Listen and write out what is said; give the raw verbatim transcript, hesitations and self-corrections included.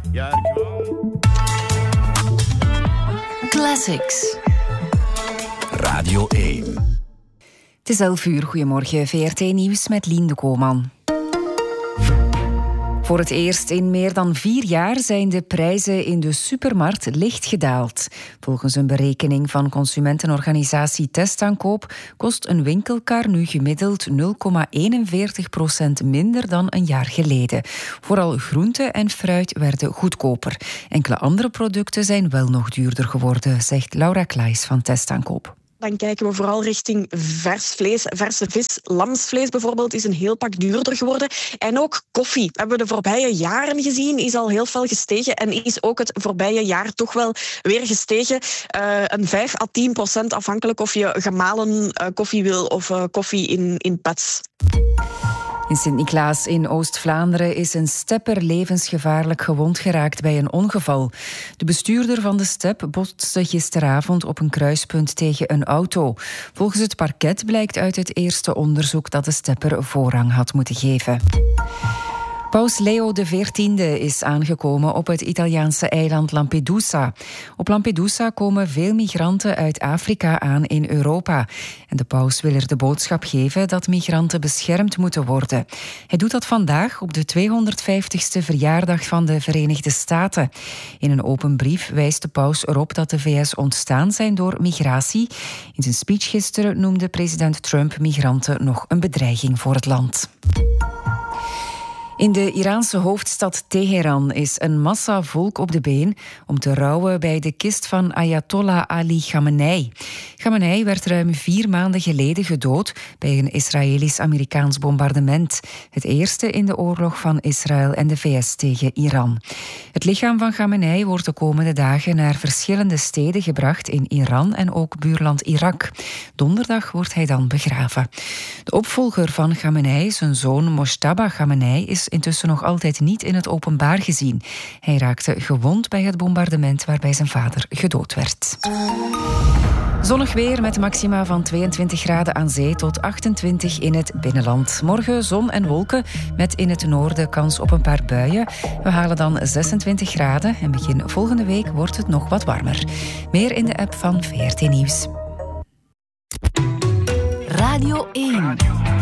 Ja, er kwam. Classics. Radio één. Het is elf uur. Goedemorgen. V R T Nieuws met Lien de Koolman. Voor het eerst in meer dan vier jaar zijn de prijzen in de supermarkt licht gedaald. Volgens een berekening van consumentenorganisatie Testaankoop kost een winkelkar nu gemiddeld nul komma eenenveertig procent minder dan een jaar geleden. Vooral groente en fruit werden goedkoper. Enkele andere producten zijn wel nog duurder geworden, zegt Laura Klaes van Testaankoop. Dan kijken we vooral richting vers vlees, verse vis. Lamsvlees bijvoorbeeld is een heel pak duurder geworden. En ook koffie, hebben we de voorbije jaren gezien, is al heel fel gestegen en is ook het voorbije jaar toch wel weer gestegen. Uh, een vijf à tien procent afhankelijk of je gemalen uh, koffie wil of uh, koffie in, in pads. In Sint-Niklaas in Oost-Vlaanderen is een stepper levensgevaarlijk gewond geraakt bij een ongeval. De bestuurder van de step botste gisteravond op een kruispunt tegen een auto. Volgens het parket blijkt uit het eerste onderzoek dat de stepper voorrang had moeten geven. Paus Leo de veertiende is aangekomen op het Italiaanse eiland Lampedusa. Op Lampedusa komen veel migranten uit Afrika aan in Europa. En de paus wil er de boodschap geven dat migranten beschermd moeten worden. Hij doet dat vandaag op de tweehonderdvijftigste verjaardag van de Verenigde Staten. In een open brief wijst de paus erop dat de V S ontstaan zijn door migratie. In zijn speech gisteren noemde president Trump migranten nog een bedreiging voor het land. In de Iraanse hoofdstad Teheran is een massa volk op de been om te rouwen bij de kist van Ayatollah Ali Khamenei. Khamenei werd ruim vier maanden geleden gedood bij een Israëlisch-Amerikaans bombardement. Het eerste in de oorlog van Israël en de V S tegen Iran. Het lichaam van Khamenei wordt de komende dagen naar verschillende steden gebracht in Iran en ook buurland Irak. Donderdag wordt hij dan begraven. De opvolger van Khamenei, zijn zoon Mojtaba Khamenei, is intussen nog altijd niet in het openbaar gezien. Hij raakte gewond bij het bombardement waarbij zijn vader gedood werd. Zonnig weer met maxima van tweeëntwintig graden aan zee tot achtentwintig in het binnenland. Morgen zon en wolken met in het noorden kans op een paar buien. We halen dan zesentwintig graden en begin volgende week wordt het nog wat warmer. Meer in de app van V R T Nieuws. Radio één.